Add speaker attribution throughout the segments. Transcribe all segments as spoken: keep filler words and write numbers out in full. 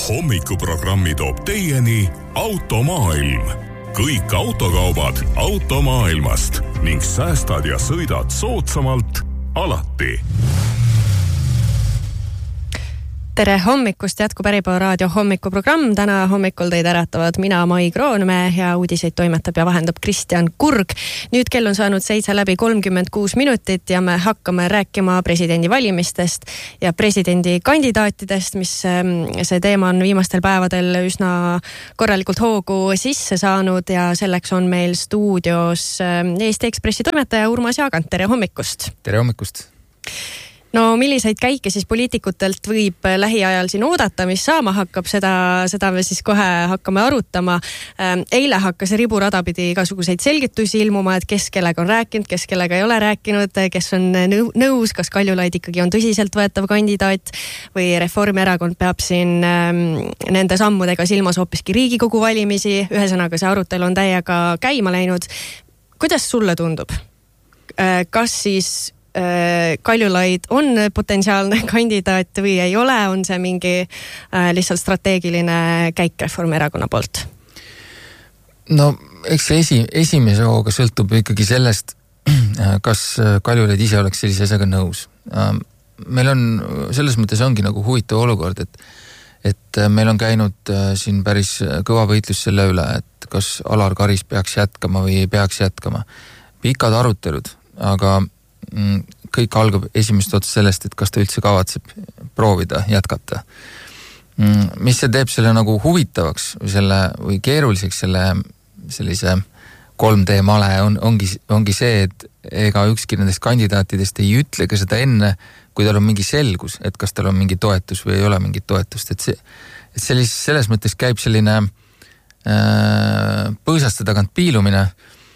Speaker 1: Hommikuprogrammi toob teieni Automaailm. Kõik autokaubad automaailmast ning säästad ja sõidad soodsamalt alati.
Speaker 2: Tere hommikust, jätkub Äripäeva raadio hommikuprogramm. Täna hommikul teid äratavad mina, Mai Kroonmäe, ja uudiseid toimetab ja vahendab Kristjan Kurg. Nüüd kell on saanud seitse läbi kolmkümmend kuus minutit ja me hakkame rääkima presidendi valimistest ja presidendi kandidaatidest, mis see teema on viimastel päevadel üsna korralikult hoogu sisse saanud ja selleks on meil stuudios Eesti Ekspressi toimetaja Urmas Jaagant. Tere hommikust!
Speaker 3: Tere hommikust!
Speaker 2: No milliseid käike siis poliitikutelt võib lähiajal siin oodata, mis saama hakkab, seda, seda me siis kohe hakkame arutama. Eile hakkas riburadapidi igasuguseid selgitusi ilmuma, et kes kellega on rääkinud, kes kellega ei ole rääkinud, kes on nõus, kas Kaljulaid ikkagi on tõsiselt võetav kandidaat või Reformierakond peab siin nende sammudega silmas hoopiski Riigikogu valimisi. Ühesõnaga see arutelu on täiega käima läinud. Kuidas sulle tundub? Kas siis Kaljulaid on potentsiaalne kandidaat või ei ole, on see mingi lihtsalt strateegiline käik Reformierakonna poolt?
Speaker 3: No eks see esi, esimese hooga sõltub ikkagi sellest, kas Kaljulaid ise oleks sellise asjaga nõus. Meil on, selles mõttes ongi nagu huvitav olukord, et, et meil on käinud siin päris kõva võitlus selle üle, et kas Alar Karis peaks jätkama või ei peaks jätkama. Pikad arutelud, aga kõik algab esimest otsast sellest, et kas ta üldse kavatseb proovida jätkata. Mis see teeb selle nagu huvitavaks või, selle, või keeruliseks selle sellise kolm D male on, ongi, ongi see, et ega ükski nendest kandidaatidest ei ütle ka seda enne, kui tal on mingi selgus, et kas tal on mingi toetus või ei ole mingit toetust. Et, see, et sellis, selles mõttes käib selline äh, põõsaste tagant piilumine,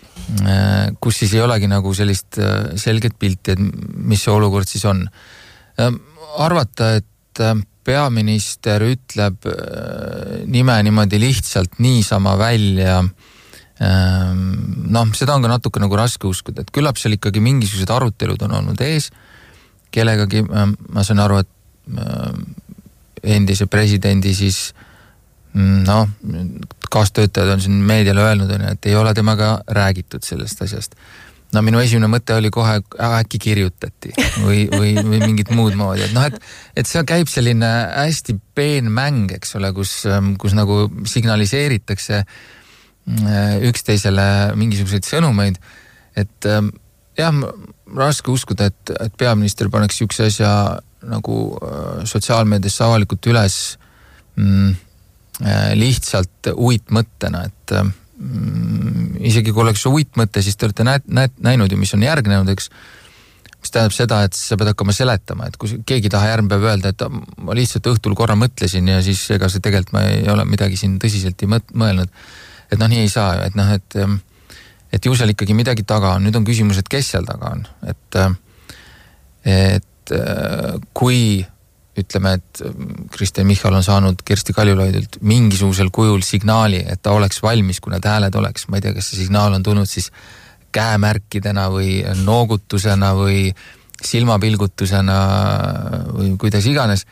Speaker 3: kus siis ei olegi nagu sellist selget pilti, et mis see olukord siis on. Arvata, et peaminister ütleb nime niimoodi lihtsalt niisama välja, noh, seda on ka natuke nagu raske uskuda, et küllap seal ikkagi mingisugused arutelud on olnud ees, kellegagi, ma saan aru, et endise presidendi siis noh, kaastöötajad on siin meediale öelnud, et ei ole temaga räägitud sellest asjast. No minu esimene mõte oli kohe, äkki kirjutati või, või, või mingit muud moodi. Et, noh, et, et see käib selline hästi peen mäng, eks ole, kus, kus nagu signaliseeritakse üksteisele mingisuguseid sõnumeid. Et jah, raske uskuda, et, et peaminister paneks üks asja nagu sotsiaalmeediasse avalikult üles mm, lihtsalt uitmõttena, et mm, isegi kui oleks uitmõte, siis te olete näet, näet, näinud ju, mis on järgnenud, eks, mis tähendab seda, et sa pead hakkama seletama, et kui keegi taha järgmine päev öelda, et ma lihtsalt õhtul korra mõtlesin ja siis ega see tegelikult ma ei ole midagi siin tõsiselt ei mõelnud, et noh, nii ei saa ju, et noh, et, et ju seal ikkagi midagi taga on, nüüd on küsimus, et kes seal taga on, et, et kui ütleme, et Kristen Michal on saanud Kersti Kaljulaidilt mingisugusel kujul signaali, et ta oleks valmis, kui need hääled oleks. Ma ei tea, kas see signaal on tulnud siis käemärkidena või noogutusena või silmapilgutusena või kuidas iganes.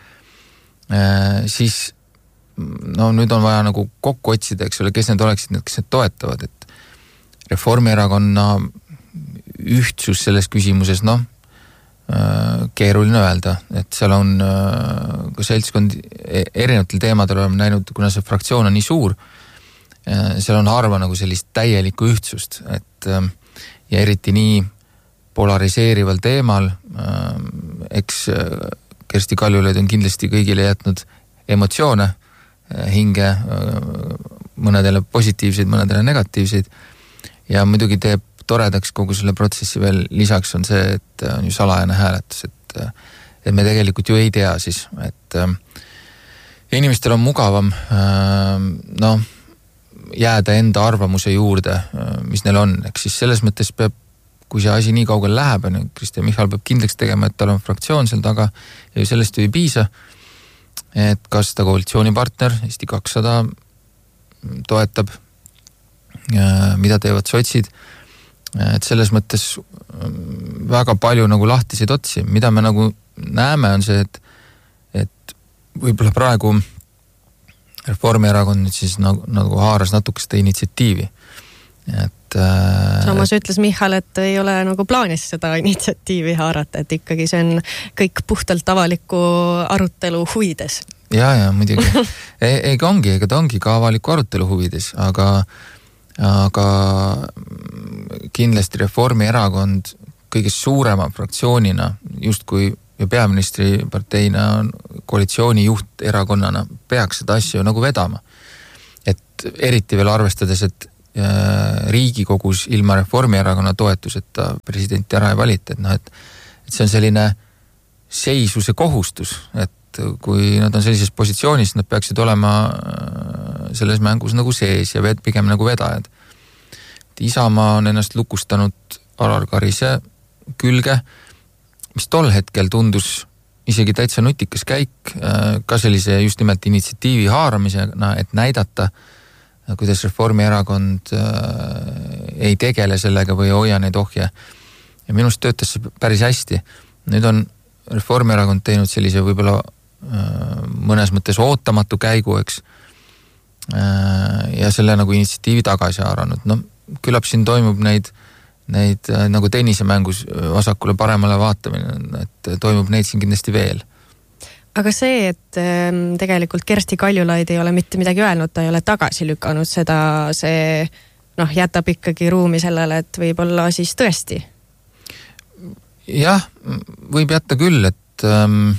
Speaker 3: Siis no nüüd on vaja nagu kokku otsida, eks ole, kes need oleksid, kes need toetavad. Et Reformierakonna ühtsus selles küsimuses, noh, keeruline öelda, et seal on ka seltskond erinevatel teemadel oleme näinud, kuna see fraktsioon on nii suur, seal on harva nagu sellist täielikku ühtsust, et ja eriti nii polariseerival teemal, eks Kersti Kaljulaid on kindlasti kõigile jätnud emotsioone hinge, mõnedele positiivseid, mõnedele negatiivseid ja muidugi teeb toredaks kogu selle protsessi veel lisaks on see, et on ju salajane hääletus, et, et me tegelikult ju ei tea siis, et inimestel on mugavam noh, jääda enda arvamuse juurde, mis neil on, eks siis selles mõttes peab, kui see asi nii kaugel läheb, Kristen Michal peab kindlaks tegema, et tal on fraktsioon seal taga ja sellest ju ei piisa, et kas ta koalitsioonipartner Eesti kakssada toetab, mida teevad sotsid, et selles mõttes väga palju nagu lahtiseid otsi, mida me nagu näeme on see, et, et võib-olla praegu Reformierakond nüüd siis nagu, nagu haaras natuke seda initsiatiivi. Et
Speaker 2: samas et... ütles Michal, et ei ole nagu plaanis seda initsiatiivi haarata, et ikkagi see on kõik puhtalt avaliku arutelu huvides.
Speaker 3: Ja, ja, muidugi. ei, eiga ongi, ega ta ongi ka avaliku arutelu huvides, aga aga kindlasti Reformierakond kõige suurema fraktsioonina, just kui ja peaministri parteina on koalitsiooni juht erakonnana, peaks seda asju nagu vedama. Et eriti veel arvestades, et Riigikogus ilma Reformierakonna toetuseta presidenti ära ei valita, et, no, et, et see on selline seisuse kohustus, et kui nad on sellises positsioonis, nad peaksid olema selles mängus nagu sees ja ved, pigem nagu vedajad. Isamaa on ennast lukustanud Alar Karise külge, mis tol hetkel tundus isegi täitsa nutikas käik, ka sellise just nimelt initsiatiivi haaramisena, et näidata, kuidas Reformierakond ei tegele sellega või ei hoia neid ohje. Ja minust töötas see päris hästi. Nüüd on Reformierakond teinud sellise võib-olla mõnes mõttes ootamatu käigu, eks, ja selle nagu initsiatiivi tagasi haaranud. No, küllap siin toimub neid, neid nagu tennisemängus vasakule paremale vaatamine, et toimub neid siin kindlasti veel.
Speaker 2: Aga see, et tegelikult Kersti Kaljulaid ei ole mitte midagi öelnud, ta ei ole tagasi lükanud seda, see noh, jätab ikkagi ruumi sellele, et võib-olla siis tõesti.
Speaker 3: Jah, võib jätta küll, et ähm,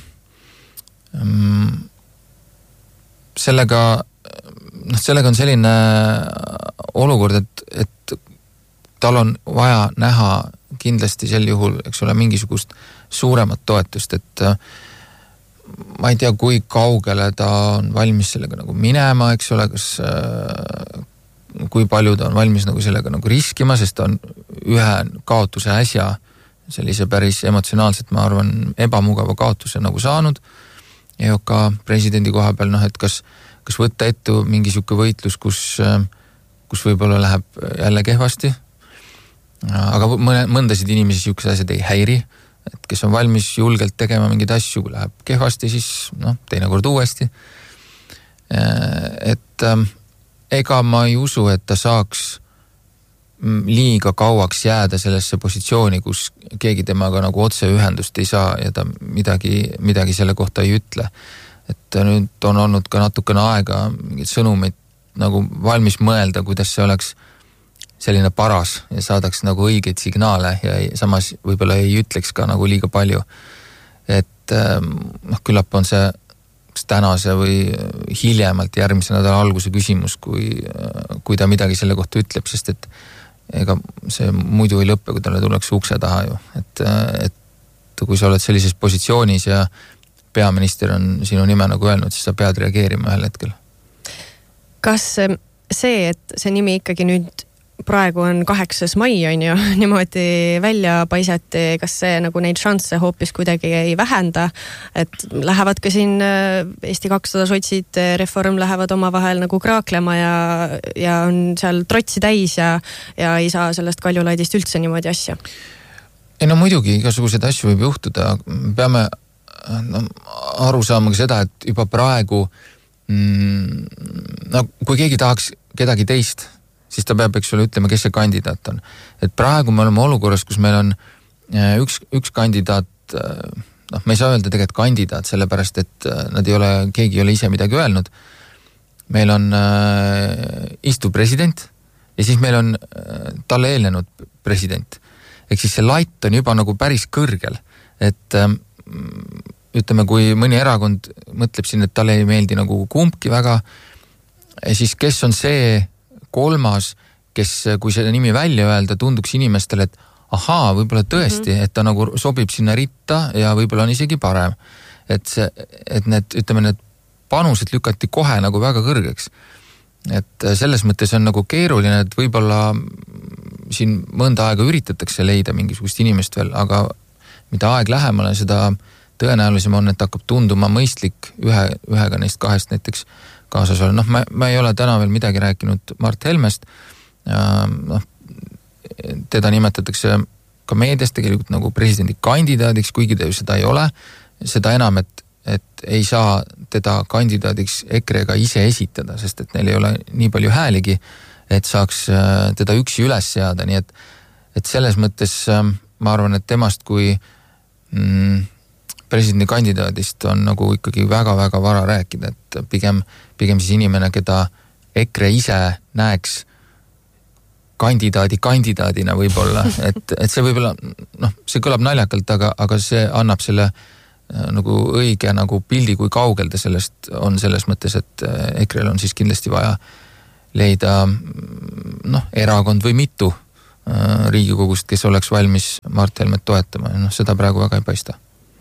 Speaker 3: sellega noh, sellega on selline olukord, et, et tal on vaja näha kindlasti sel juhul, eks ole, mingisugust suuremat toetust, et ma ei tea, kui kaugele ta on valmis sellega nagu minema, eks ole, kas kui palju ta on valmis nagu sellega nagu riskima, sest ta on ühe kaotuse äsja sellise päris emotsionaalselt, ma arvan, ebamugava kaotuse nagu saanud E O K presidendi koha peal, noh, et kas, kas võtta ette mingi siuke võitlus, kus, kus võib-olla läheb jälle kehvasti, aga mõne, mõndasid inimesi siukse asjad ei häiri, et kes on valmis julgelt tegema mingid asju, kui läheb kehvasti, siis noh, teinekord uuesti. Et ega ma ei usu, et ta saaks liiga kauaks jääda sellesse positsiooni, kus keegi temaga nagu otse ühendust ei saa ja ta midagi, midagi selle kohta ei ütle. Et nüüd on olnud ka natukene aega mingid sõnumid nagu valmis mõelda, kuidas see oleks selline paras ja saadaks nagu õigeid signaale ja samas võib-olla ei ütleks ka nagu liiga palju. Et noh, küllap on see tänase või hiljemalt järgmise nädala alguse küsimus, kui, kui ta midagi selle kohta ütleb, sest et ega see muidu ei lõppe, kui talle tuleks ukse taha ju. Et, et kui sa oled sellises positsioonis ja peaminister on sinu nime nagu öelnud, siis sa pead reageerima ühel hetkel.
Speaker 2: Kas see, et see nimi ikkagi nüüd praegu on kaheksas mai, on ju, niimoodi välja paisati, kas see nagu neid šansse hoopis kuidagi ei vähenda, et lähevad ka siin Eesti kakssada sotsid, Reform lähevad oma vahel nagu kraaklema ja, ja on seal trotsi täis ja, ja ei saa sellest Kaljulaidist üldse niimoodi asja?
Speaker 3: Ei no muidugi, igasuguseid asju võib juhtuda, peame no, aru saama ka seda, et juba praegu mm, no, kui keegi tahaks kedagi teist, siis ta peab, eks ole, ütlema, kes see kandidaat on. Et praegu me oleme olukorras, kus meil on üks, üks kandidaat, noh, me ei saa öelda tegelikult kandidaat, sellepärast, et nad ei ole, keegi ei ole ise midagi öelnud. Meil on äh, istuv president ja siis meil on äh, talle eelnenud president. Ehk siis see lait on juba nagu päris kõrgel. Et äh, ütleme, kui mõni erakond mõtleb siin, et talle ei meeldi nagu kumbki väga, siis kes on see kolmas, kes, kui selle nimi välja öelda, tunduks inimestele, et ahaa, võib-olla tõesti, mm -hmm. et ta nagu sobib sinna ritta ja võib-olla on isegi parem. Et, see, et need, ütleme, need panused lükati kohe nagu väga kõrgeks. Et selles mõttes on nagu keeruline, et võib-olla siin mõnda aega üritatakse leida mingisugust inimest veel, aga mida aeg lähemale, seda tõenäolisem on, et hakkab tunduma mõistlik ühe, ühega neist kahest näiteks kaasas olla. Noh, ma, ma ei ole täna veel midagi rääkinud Mart Helmest. Noh, teda nimetatakse ka meedias tegelikult nagu presidendi kandidaadiks, kuigi ta ju seda ei ole. Seda enam, et, et ei saa teda kandidaadiks EKRE-ga ise esitada, sest et neil ei ole nii palju hääligi, et saaks teda üksi üles seada, nii et, et selles mõttes ma arvan, et temast kui mm, presidendi kandidaadist on nagu ikkagi väga-väga vara rääkida, et pigem, pigem siis inimene, keda EKRE ise näeks kandidaadi kandidaadina võib-olla, et, et see võib-olla, noh, see kõlab naljakalt, aga, aga see annab selle nagu õige nagu pildi, kui kaugel ta sellest on selles mõttes, et EKRE-l on siis kindlasti vaja leida noh, erakond või mitu Riigikogust, kes oleks valmis Mart Helmet toetama. Noh, seda praegu väga ei paista.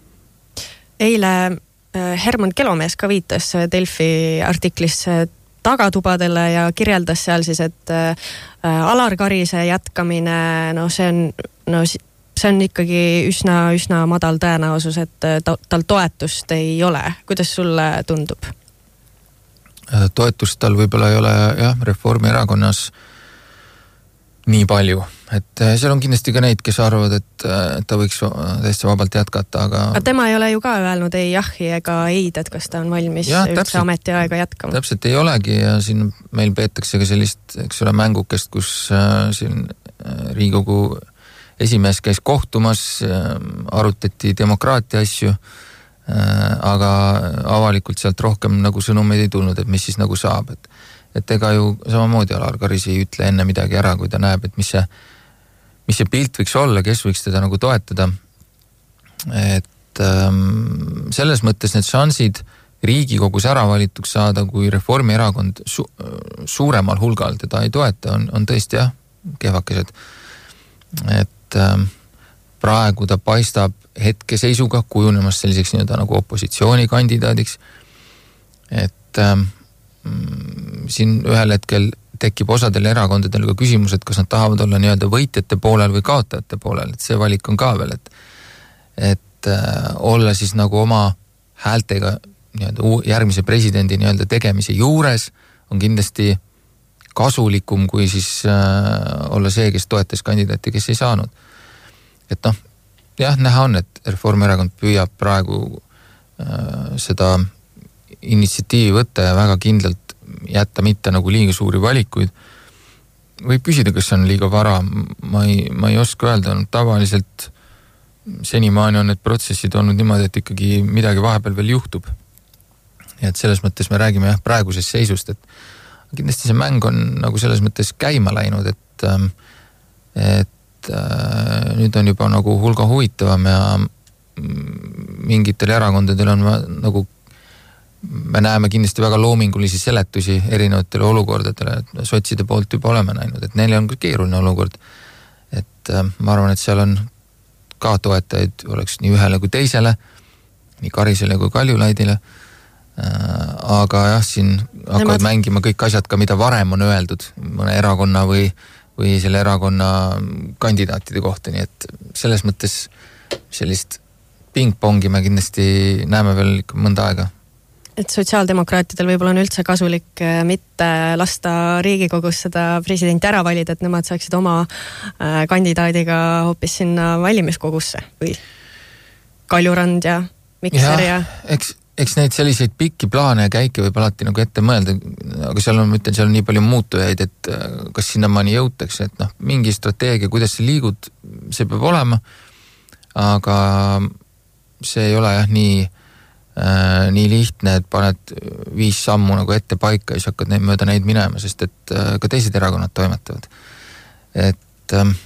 Speaker 2: Eile Herman Kelomees ka viitas Delfi artiklis tagatubadele ja kirjeldas seal siis, et Alar Karise jätkamine, no see on, no see on ikkagi üsna, üsna madal tõenäosus, et ta, tal toetust ei ole. Kuidas sulle tundub?
Speaker 3: Toetust tal võib-olla ei ole jah, Reformierakonnas nii palju. Et seal on kindlasti ka neid, kes arvavad, et, et ta võiks täiesti vabalt jätkata, aga... aga
Speaker 2: tema ei ole ju ka öelnud ei jahi ega eid, et kas ta on valmis ja, üldse täpselt, ametiaega jätkama.
Speaker 3: Täpselt ei olegi ja siin meil peetakse ka sellist, eks ole, mängukest, kus äh, siin Riigikogu esimees käis kohtumas, äh, arutati demokraatia asju, äh, aga avalikult sealt rohkem nagu sõnumeid ei tulnud, et mis siis nagu saab, et et ega ju samamoodi Alar Karis ei ütle enne midagi ära, kui ta näeb, et mis see, mis see pilt võiks olla, kes võiks teda nagu toetada. Et ähm, selles mõttes need šansid Riigikogus ära valituks saada, kui Reformierakond su- suuremal hulgal teda ei toeta, on, on tõesti jah, kehvakesed. Et ähm, praegu ta paistab hetkeseisuga kujunemas selliseks nii-öelda nagu opositsioonikandidaadiks. Et ähm, siin ühel hetkel tekib osadel erakondadel ka küsimus, et kas nad tahavad olla nii-öelda võitjate poolel või kaotajate poolel, et see valik on ka veel, et, et äh, olla siis nagu oma häältega nii-öelda järgmise presidendi nii-öelda tegemise juures on kindlasti kasulikum kui siis äh, olla see, kes toetas kandidaati, kes ei saanud. Et noh, jah, näha on, et Reformierakond püüab praegu äh, seda initsiatiivi võtta ja väga kindlalt jätta mitte nagu liiga suuri valikuid. Võib küsida, kas see on liiga vara, ma ei, ma ei oska öelda, tavaliselt senimaani on need protsessid olnud niimoodi, et ikkagi midagi vahepeal veel juhtub. Ja et selles mõttes me räägime jah, praegusest seisust, et kindlasti see mäng on nagu selles mõttes käima läinud, et, et nüüd on juba nagu hulga huvitavam ja mingitel erakondadel on nagu me näeme kindlasti väga loomingulisi seletusi erinevatele olukordadele, et sotside poolt juba oleme näinud, et neile on ka keeruline olukord. Et ma arvan, et seal on ka toetajaid, oleks nii ühele kui teisele, nii Karisele kui Kaljulaidile. Aga jah, siin hakkavad Nemad... mängima kõik asjad ka, mida varem on öeldud mõne erakonna või, või selle erakonna kandidaatide kohta, nii et selles mõttes sellist pingpongi me kindlasti näeme veel mõnda aega.
Speaker 2: Et sotsiaaldemokraatidel võib-olla on üldse kasulik mitte lasta Riigikogus seda presidenti ära valida, et nemad saaksid oma kandidaadiga hoopis sinna valimiskogusse või Kaljurand ja Mikser ja...
Speaker 3: ja... Eks, eks neid selliseid pikki plaane ja käike võib alati nagu ette mõelda, aga seal on, ütlen, seal on nii palju muutujaid, et kas sinnamaani jõutakse, et noh, mingi strateegia, kuidas see liigud, see peab olema, aga see ei ole jah nii Äh, nii lihtne, et paned viis sammu nagu ette paika ja siis hakkad neid mööda neid minema, sest et äh, ka teised erakonnad toimetavad. Et äh,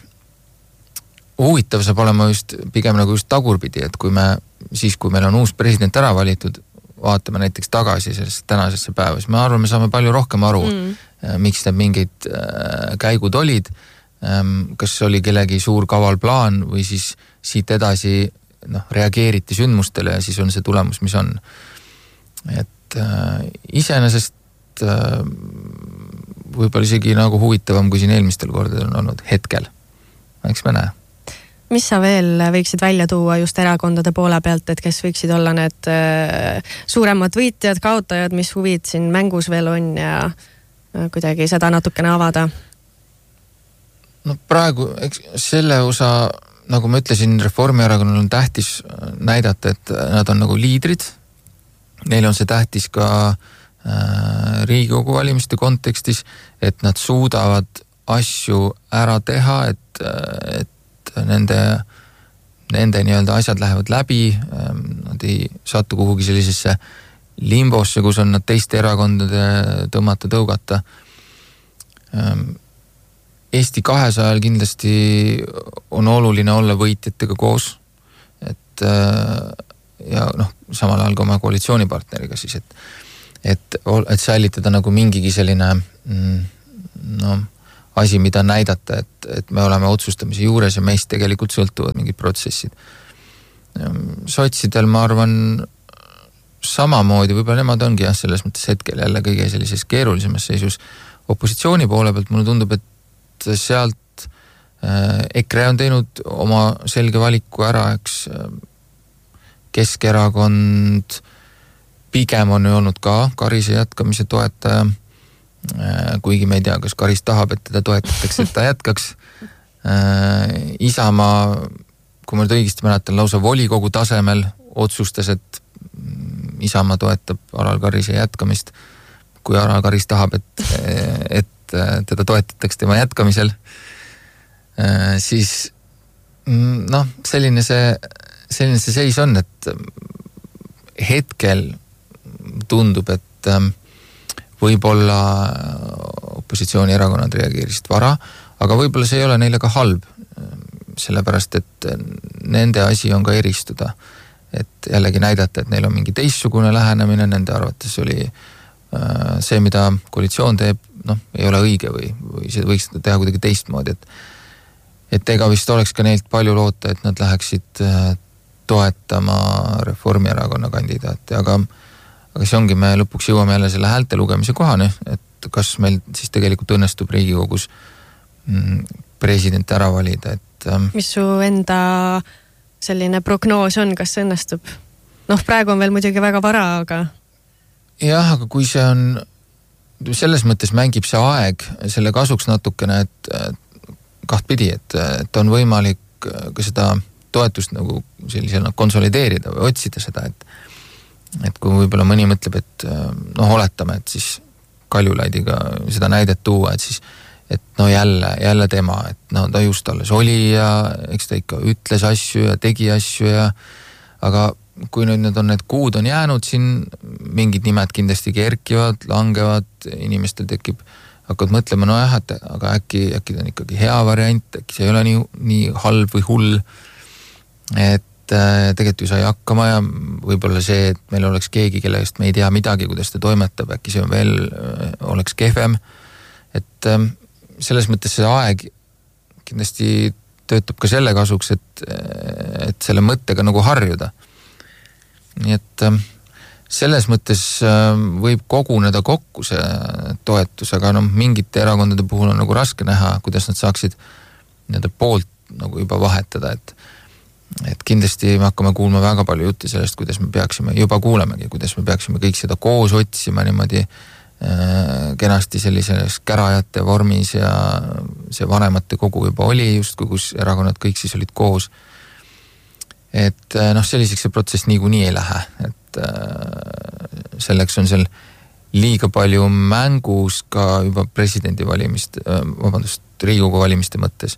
Speaker 3: huvitav saab olema just pigem nagu just tagurpidi, et kui me siis, kui meil on uus president ära valitud, vaatame näiteks tagasi sellest tänasesse päeva, siis me arvame, me saame palju rohkem aru, mm. miks need mingid äh, käigud olid, ähm, kas oli kellegi suur kaval plaan või siis siit edasi noh, reageeriti sündmustele ja siis on see tulemus, mis on. Et äh, iseenesest äh, võib-olla isegi nagu huvitavam, kui siin eelmistel kordadel on olnud hetkel. Eks me näe.
Speaker 2: Mis sa veel võiksid välja tuua just erakondade poole pealt, et kes võiksid olla need äh, suuremad võitjad, kaotajad, mis huvid siin mängus veel on ja äh, kuidagi seda natukene avada?
Speaker 3: No praegu, eks selle osa nagu ma ütlesin, Reformierakonnal on tähtis näidata, et nad on nagu liidrid neil on see tähtis ka äh, Riigikogu valimiste kontekstis, et nad suudavad asju ära teha, et, et nende, nende nii-öelda asjad lähevad läbi, nad ei satu kuhugi sellisesse limbosse, kus on nad teiste erakondade tõmmata, tõugata. Eesti kahesajal kindlasti on oluline olla võitjatega koos, et ja noh, samal ajal ka oma koalitsioonipartneriga siis, et, et, et säilitada nagu mingigi selline no, asi, mida näidata, et, et me oleme otsustamise juures ja meist tegelikult sõltuvad mingid protsessid. Sotsidel, ma arvan, samamoodi, võib-olla nemad ongi jah, selles mõttes hetkel jälle kõige sellises keerulisemas seisus. Opositsiooni poole pealt mulle tundub, et sealt E K R E on teinud oma selge valiku ära, eks Keskerakond pigem on olnud ka Karise jätkamise toetaja, kuigi me ei tea, kas Karis tahab, et teda toetatakse, et ta jätkaks. Isamaa, kui ma nüüd õigesti mäletan, lausa volikogu tasemel otsustas, et Isamaa toetab Alar Karise jätkamist, kui Alar Karis tahab, et, et teda toetatakse tema jätkamisel, siis noh, selline see selline see seis on, et hetkel tundub, et võib-olla opositsioonierakonnad reageerisid vara, aga võib-olla see ei ole neile ka halb, sellepärast, et nende asi on ka eristuda. Et jällegi näidata, et neil on mingi teistsugune lähenemine, nende arvates oli see, mida koalitsioon teeb, noh, ei ole õige või, või see võiks teha kuidagi teistmoodi, et et ega vist oleks ka neilt palju loota, et nad läheksid toetama Reformierakonna kandidaati, aga, aga see ongi, me lõpuks jõuame jälle selle häälte lugemise kohani, et kas meil siis tegelikult õnnestub Riigikogus president ära valida, et
Speaker 2: mis su enda selline prognoos on, kas see õnnestub? Noh, praegu on veel muidugi väga vara, aga
Speaker 3: jah, aga kui see on selles mõttes mängib see aeg selle kasuks natukene, et kahtpidi, et, et on võimalik ka seda toetust nagu sellisena konsolideerida või otsida seda, et, et kui võib-olla mõni mõtleb, et noh, oletame, et siis Kaljulaidiga seda näidet tuua, et siis, et no jälle, jälle tema, et no ta just alles oli ja eks ta ikka ütles asju ja tegi asju ja aga kui nüüd need on need kuud on jäänud, siin mingid nimed kindlasti kerkivad, langevad, inimestel tekib hakkad mõtlema, no jah, et aga äkki, äkki ta on ikkagi hea variant, äkki see ei ole nii, nii halb või hull, et äh, tegelikult ju sai hakkama ja võib-olla see, et meil oleks keegi, kelle eest me ei tea midagi, kuidas ta toimetab, äkki see on veel, äh, oleks kehvem, et äh, selles mõttes see aeg kindlasti töötab ka selle kasuks, et, et selle mõttega nagu harjuda. Nii et äh, selles mõttes võib koguneda kokku see toetus, aga no mingite erakondade puhul on nagu raske näha, kuidas nad saaksid nii-öelda poolt nagu juba vahetada, et et kindlasti me hakkame kuulma väga palju jutti sellest, kuidas me peaksime, juba kuulemegi, kuidas me peaksime kõik seda koos otsima niimoodi äh, kenasti sellises kärajate vormis ja see vanemate kogu juba oli justkui, kus erakonnad kõik siis olid koos. Et noh, selliseks see protsess niikuinii ei lähe, et äh, selleks on seal liiga palju mängus ka juba presidendi valimist, äh, vabandust, Riigikogu valimiste mõttes.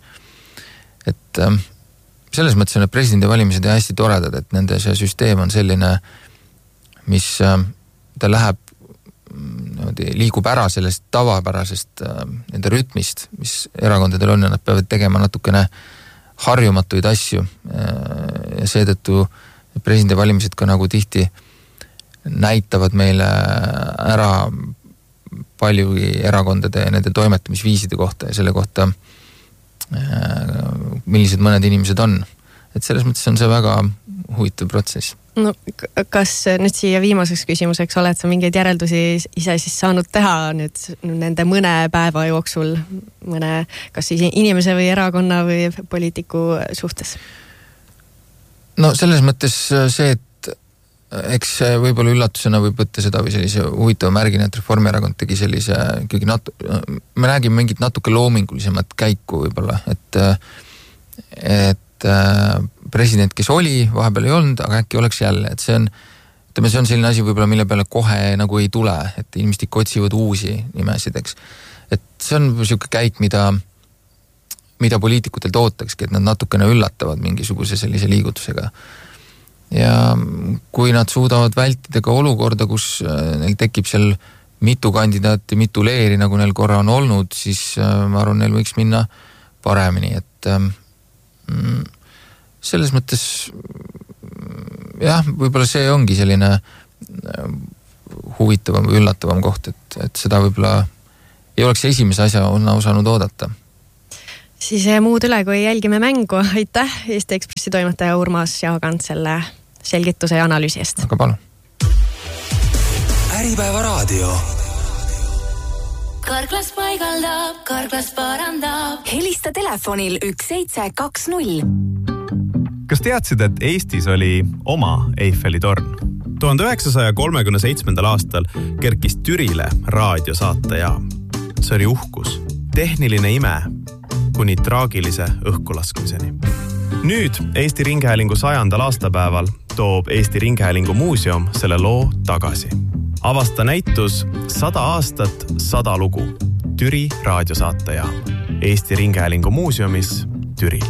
Speaker 3: Et äh, selles mõttes on need presidendi valimised hästi toredad, et nende see süsteem on selline, mis äh, ta läheb, liigub ära sellest tavapärasest äh, nende rütmist, mis erakondadel on ja nad peavad tegema natukene harjumatuid asju ja seetõttu presidendi valimised ka nagu tihti näitavad meile ära palju erakondade ja nende toimetamisviiside kohta ja selle kohta, millised mõned inimesed on. Et selles mõttes on see väga huvitav protsess.
Speaker 2: No kas nüüd siia viimaseks küsimuseks oled sa mingeid järeldusi ise siis saanud teha nüüd nende mõne päeva jooksul mõne, kas siis inimese või erakonna või poliitiku suhtes?
Speaker 3: No selles mõttes see, et eks võib-olla üllatusena võib võtta seda või sellise huvitava märgina, et Reformierakond tegi sellise ikkagi natu-, me nägime mingit natuke loomingulisemat käiku võib-olla, et et president, kes oli, vahepeal ei olnud, aga äkki oleks jälle, et see on ütleme, see on selline asi võib-olla, mille peale kohe nagu ei tule, et inimesed ikka otsivad uusi nimesid, eks. Et see on selline käik, mida, mida poliitikutelt ootakski, et nad natukene üllatavad mingisuguse sellise liigutusega. Ja kui nad suudavad vältida ka olukorda, kus neil tekib seal mitu kandidaati, mitu leeri, nagu neil korra on olnud, siis ma arvan, neil võiks minna paremini, et mm, selles mõttes jah, võib-olla see ongi selline huvitavam või üllatavam koht, et, et seda võib-olla ei oleks esimese asja osanud oodata.
Speaker 2: Siis muud üle, kui jälgime mängu. Aitäh Eesti Ekspressi toimetaja Urmas Jaagant selle selgituse ja analüüsi eest.
Speaker 3: Aga palun.
Speaker 4: Äripäeva raadio.
Speaker 5: Karklas paigaldab, Karklas parandab. Helista telefonil üks seitse kaks null.
Speaker 6: Kas teadsid, et Eestis oli oma Eiffeli torn? tuhande üheksasaja kolmekümne seitsmendal aastal kerkis Türile raadiosaatejaam. See oli uhkus, tehniline ime kuni traagilise õhkulaskmiseni. Nüüd Eesti Ringhäälingu sajandal aastapäeval toob Eesti Ringhäälingu muuseum selle loo tagasi. Avasta näitus sada aastat, sada lugu. Türi raadiosaatejaam. Eesti Ringhäälingu muuseumis Türil.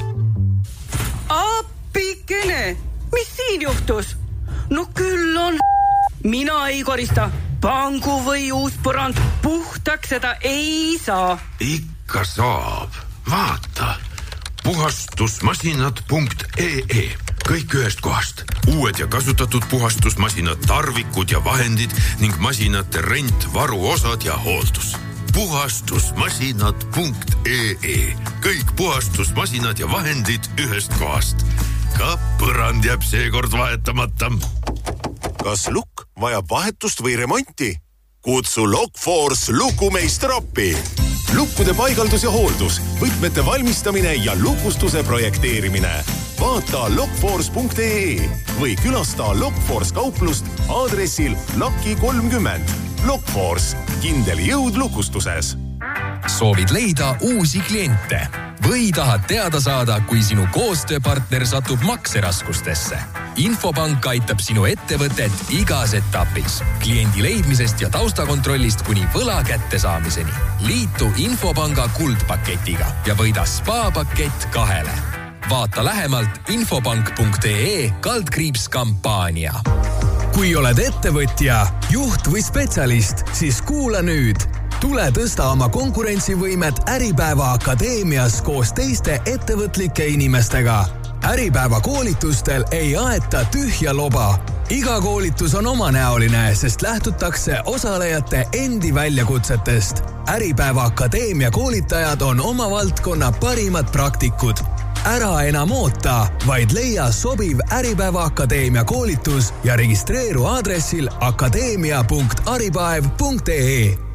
Speaker 7: Appikene, mis siin juhtus? No küll on mina ei korista. Pangu või uus põrand puhtaks seda ei saa.
Speaker 8: Ikka saab. Vaata. puhastusmasinad punkt ee. Kõik ühest kohast. Uued ja kasutatud puhastusmasinad, tarvikud ja vahendid ning masinate rent, varuosad ja hooldus. puhastusmasinad punkt ee. Kõik puhastusmasinad ja vahendid ühest kohast. Ka põrand jääb seekord vahetamata.
Speaker 9: Kas lukk vajab vahetust või remonti? Kutsu Lockforce lukumeister appi. Lukkude paigaldus ja hooldus, võtmete valmistamine ja lukustuse projekteerimine. Vaata lockforce punkt ee või külasta Lockforce kauplust aadressil Laki kolmkümmend. Lockforce, kindel jõud lukustuses.
Speaker 4: Soovid leida uusi kliente või tahad teada saada, kui sinu koostööpartner satub makseraskustesse? Infopank aitab sinu ettevõtet igas etapis. Kliendi leidmisest ja taustakontrollist kuni võla kättesaamiseni. Liitu Infopanga kuldpaketiga ja võida spa-pakett kahele. Vaata lähemalt infopank punkt ee kaldkriips kampaania. Kui oled ettevõtja, juht või spetsialist, siis kuula nüüd. Tule tõsta oma konkurentsivõimet Äripäeva Akadeemias koos teiste ettevõtlike inimestega. Äripäeva koolitustel ei aeta tühja loba. Iga koolitus on omanäoline, sest lähtutakse osalejate endi väljakutsetest. Äripäeva Akadeemia koolitajad on oma valdkonna parimad praktikud. Ära enam oota, vaid leia sobiv Äripäeva Akadeemia koolitus ja registreeru aadressil akadeemia punkt aripäev punkt ee.